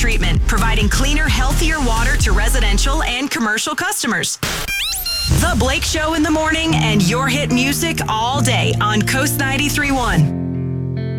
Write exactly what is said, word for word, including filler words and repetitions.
treatment, providing cleaner, healthier water to residential and commercial customers. The Blake Show in the morning and your hit music all day on Coast ninety-three point one.